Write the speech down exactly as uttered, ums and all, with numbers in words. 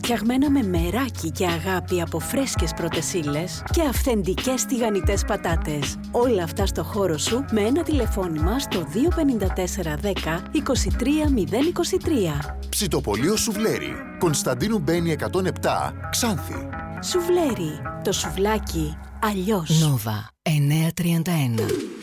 Φτιαγμένα με μεράκι και αγάπη από φρέσκες πρώτες ύλες και αυθεντικές τηγανιτές πατάτες. Όλα αυτά στο χώρο σου με ένα τηλεφώνημα στο δύο πέντε τέσσερα δέκα είκοσι τρία μηδέν είκοσι τρία. Ψητοπολείο Σουβλέρι. Κωνσταντίνου Μπένη εκατόν επτά, Ξάνθη. Σουβλέρι. Το σουβλάκι αλλιώς. Νόβα εννιακόσια τριάντα ένα.